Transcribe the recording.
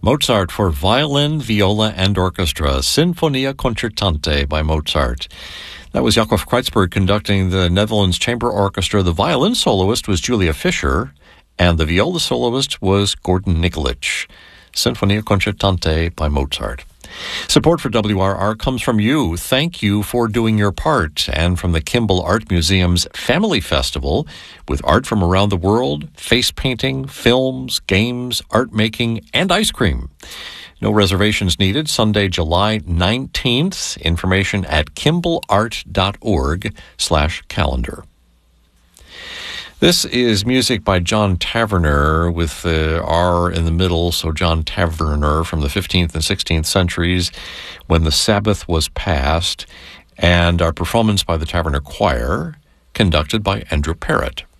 Mozart for violin, viola, and orchestra, Sinfonia Concertante by Mozart. That was Jacob Kreutzberg conducting the Netherlands Chamber Orchestra. The violin soloist was Julia Fischer, and the viola soloist was Gordon Nikolic. Sinfonia Concertante by Mozart. Support for WRR comes from you. Thank you for doing your part, and from the Kimball Art Museum's Family Festival, with art from around the world, face painting, films, games, art making, and ice cream. No reservations needed. Sunday, July 19th. Information at kimballart.org/calendar. This is music by John Taverner with the R in the middle, so John Taverner from the 15th and 16th centuries, When the Sabbath Was Past, and our performance by the Taverner Choir, conducted by Andrew Parrott.